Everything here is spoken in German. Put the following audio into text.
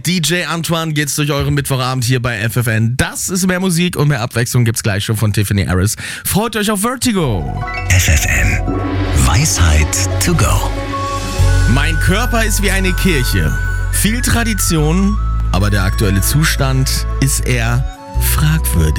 DJ Antoine geht's durch euren Mittwochabend hier bei FFN. Das ist mehr Musik und mehr Abwechslung gibt's gleich schon von Tiffany Harris. Freut euch auf Vertigo. FFN. Weisheit to go. Mein Körper ist wie eine Kirche. Viel Tradition, aber der aktuelle Zustand ist eher fragwürdig.